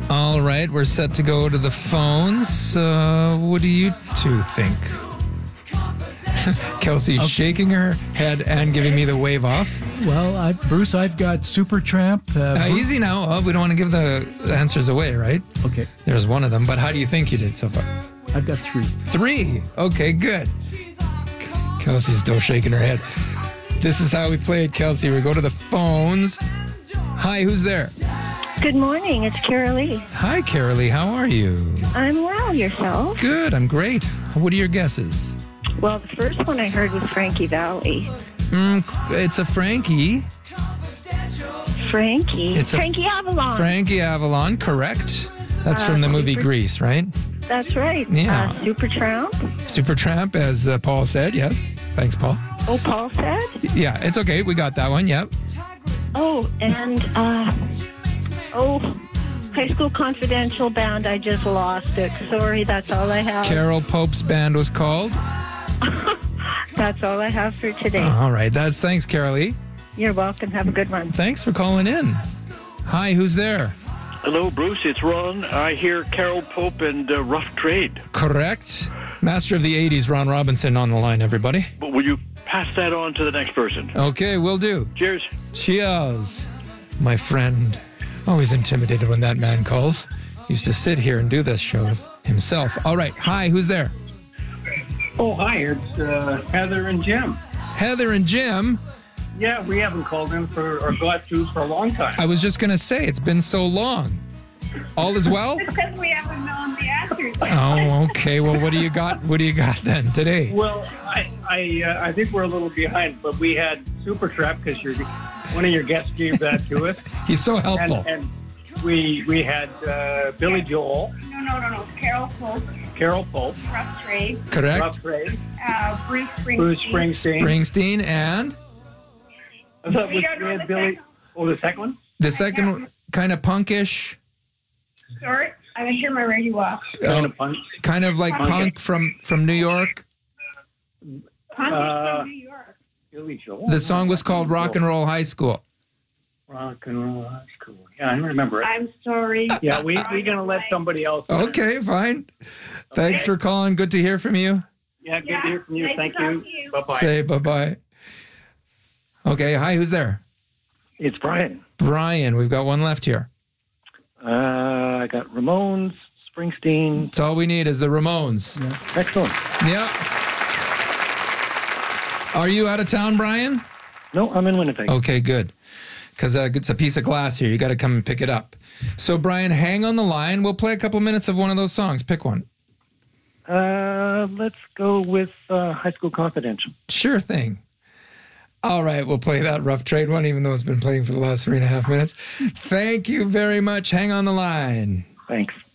All right, we're set to go to the phones. What do you two think? Kelsey's shaking her head and giving me the wave off. Well, Bruce, I've got Supertramp. Easy now. Oh, we don't want to give the answers away, right? Okay. There's one of them, but how do you think you did so far? I've got 3. 3. Okay, good. Kelsey's still shaking her head. This is how we play it, Kelsey. We go to the phones. Hi, who's there? Good morning. It's Carolee. Hi, Carolee. How are you? I'm well. Yourself? Good. I'm great. What are your guesses? Well, the first one I heard was Frankie Valley. It's a Frankie. Frankie? It's Frankie Avalon. Frankie Avalon, correct. That's from the movie Grease, right? That's right. Yeah. Supertramp. Supertramp, as Paul said, yes. Thanks, Paul. Oh, Paul said? Yeah, it's okay. We got that one, yep. Oh, and, High School Confidential Band. I just lost it. Sorry, that's all I have. Carol Pope's band was called. That's all I have for today. All right. Thanks, Carolee. You're welcome. Have a good one. Thanks for calling in. Hi, who's there? Hello, Bruce. It's Ron. I hear Carol Pope and Rough Trade. Correct. Master of the 80s, Ron Robinson on the line, everybody. But will you pass that on to the next person? Okay, will do. Cheers. Cheers, my friend. Always intimidated when that man calls. Used to sit here and do this show himself. All right. Hi, who's there? Oh, hi. It's Heather and Jim. Heather and Jim. Yeah, we haven't called in or got to for a long time. I was just going to say, it's been so long. All is well? Because we haven't known the answers. Oh, okay. Well, what do you got? What do you got then today? Well, I think we're a little behind, but we had Supertramp because one of your guests gave that to us. He's so helpful. And we had Billy Joel. No. Carol Pope. Carol Pope. Rough Trade. Correct. Rough Trade. Bruce Springsteen. Bruce Springsteen. Springsteen and? I thought we had Billy. Oh, the second one? The second one, kind of punkish. Sorry, I didn't hear my radio off. Kind of punk. Kind of like punk from New York. Punk from New York. Billy Joel. The song was called Rock and Roll High School. Rock and Roll High School. Yeah, I remember it. I'm sorry. Yeah, we're going to let somebody else. Okay, fine. Thanks for calling. Good to hear from you. Yeah, good to hear from you. Nice Thank to talk you. to you. Bye-bye. Say bye-bye. Okay, hi, who's there? It's Brian. Brian, we've got one left here. I got Ramones, Springsteen. That's all we need is the Ramones. Excellent. Yeah. Are you out of town, Brian? No, I'm in Winnipeg. Okay, good. Because it's a piece of glass here. You got to come and pick it up. So, Brian, hang on the line. We'll play a couple minutes of one of those songs. Pick one. Let's go with High School Confidential. Sure thing. All right, we'll play that Rough Trade one, even though it's been playing for the last 3.5 minutes. Thank you very much. Hang on the line. Thanks.